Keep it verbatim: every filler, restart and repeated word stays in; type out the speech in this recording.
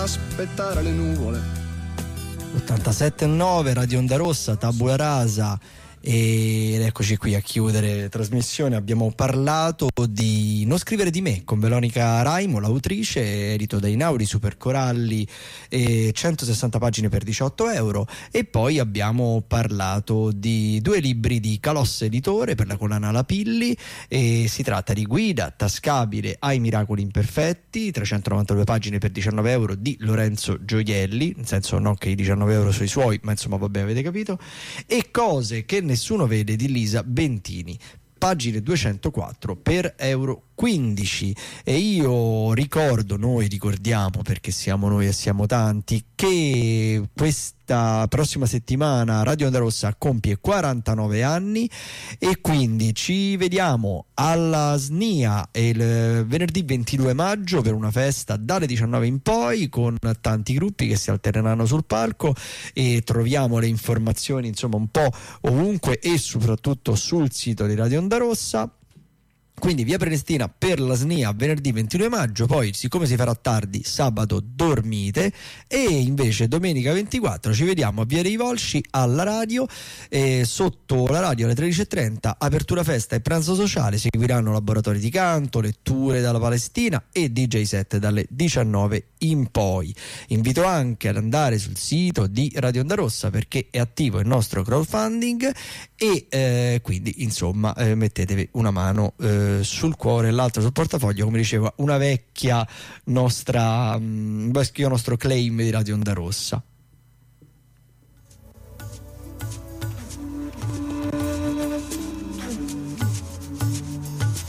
aspettare le nuvole. ottantasette e nove Radio Onda Rossa, Tabula Rasa. Ed eccoci qui a chiudere la trasmissione. Abbiamo parlato di Non scrivere di me con Veronica Raimo, l'autrice, edito da Inaudi, Supercoralli, e centosessanta pagine per diciotto euro. E poi abbiamo parlato di due libri di Calosse Editore per la collana Lapilli, e si tratta di Guida tascabile ai miracoli imperfetti, trecentonovantadue pagine per diciannove euro, di Lorenzo Gioielli, nel senso non che i diciannove euro sono i suoi, ma insomma vabbè, avete capito. E Cose che nessuno vede di Lisa Bentini, pagine duecentoquattro per euro quindici. E io ricordo, noi ricordiamo, perché siamo noi e siamo tanti, che questa prossima settimana Radio Onda Rossa compie quarantanove anni, e quindi ci vediamo alla S N I A il venerdì ventidue maggio per una festa dalle diciannove in poi, con tanti gruppi che si alterneranno sul palco, e troviamo le informazioni insomma un po' ovunque e soprattutto sul sito di Radio Onda Rossa. Quindi via Prenestina per la S N I A venerdì ventidue maggio, poi siccome si farà tardi sabato dormite, e invece domenica ventiquattro ci vediamo a Via dei Volsci alla radio, e sotto la radio alle tredici e trenta apertura festa e pranzo sociale, seguiranno laboratori di canto, letture dalla Palestina e D J set dalle diciannove in poi. Invito anche ad andare sul sito di Radio Onda Rossa perché è attivo il nostro crowdfunding, e eh, quindi insomma eh, mettetevi una mano eh, sul cuore e l'altro sul portafoglio, come diceva una vecchia nostra mh, vecchio nostro claim di Radio Onda Rossa.